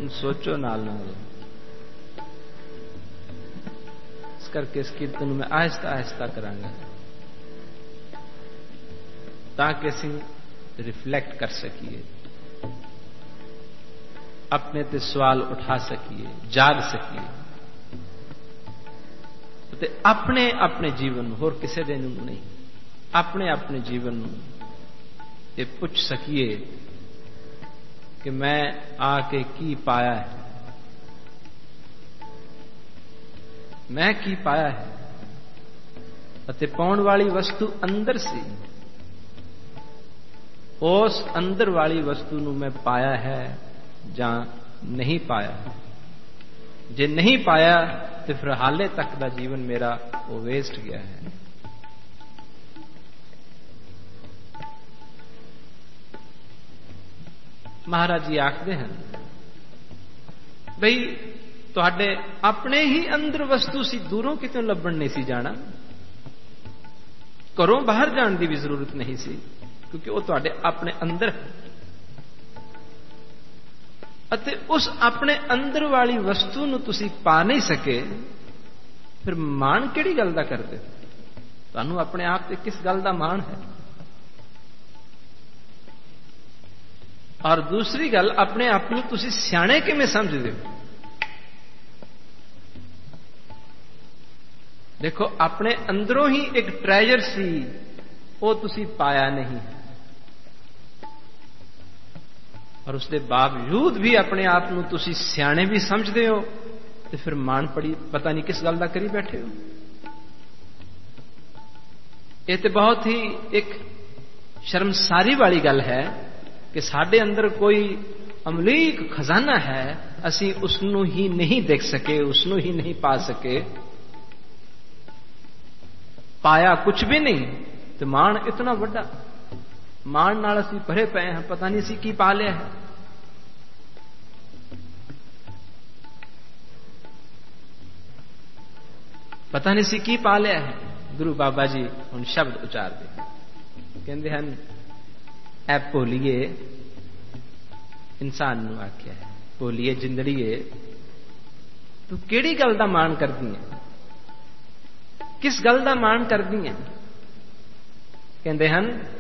सोचो नाल नाल। इस करके इस कीर्तन में आहिस्ता आहिस्ता करांगा ताकि असीं रिफ्लैक्ट कर सकीए, अपने ते सवाल उठा सकीए, जाग सकीए ते अपने अपने जीवन होर किसी दे नूं नहीं, अपने अपने जीवन नूं ये पुछ सकीए कि मैं आके की पाया है, मैं की पाया है अते पाउण वाली वस्तु अंदर सी, उस अंदर वाली वस्तु नूं मैं पाया है जां नहीं पाया। जे नहीं पाया तो फिर हाले तक दा जीवन मेरा वो वेस्ट गया है। महाराज जी आखते हैं बई तुहाडे अपने ही अंदर वस्तु सी, दूरों कितों लभण नहीं सी जाना, घरों बाहर जाने की भी जरूरत नहीं सी, क्योंकि वो तुहाडे अपने अंदर है। अते उस अपने अंदर वाली वस्तु नूं तुसी पा नहीं सके, फिर माण किहड़ी गल दा करदे? तुहानूं अपने आप ते किस गल दा माण है? और दूसरी गल, अपने आप नूं तुसी सियाणे किवें समझदे हो? देखो, अपने अंदरों ही एक ट्रेजर सी, वो तुसी पाया नहीं है, और उसके बावजूद भी अपने आप नूं तुसी सियाणे भी समझदे हो, तो फिर मान पड़ी पता नहीं किस गल दा करी बैठे हो। ये तो बहुत ही एक शर्मसारी वाली गल है कि साडे अंदर कोई अमलीक खजाना है, असी उसनूं ही नहीं देख सके, उसनूं ही नहीं पा सके, पाया कुछ भी नहीं, तो मान इतना बड़ा मान नाल असी भरे पे हैं, पता नहीं सी की पा लिया है। पता नहीं सी की पा लिया है। गुरु बाबा जी हुण शब्द उचारदे, कहंदे हन ऐ भोलीए, इंसान नूं आख्या है, भोलीए जिंदड़ीए, तू किहड़ी गल दा मान करदी है? किस गल दा मान करदी है? कहंदे हन